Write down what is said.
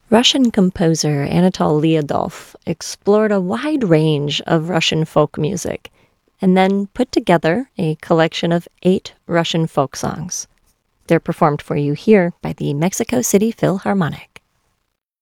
Russian composer Anatol Lyudov explored a wide range of Russian folk music and then put together a collection of 8 Russian folk songs. They're performed for you here by the Mexico City Philharmonic.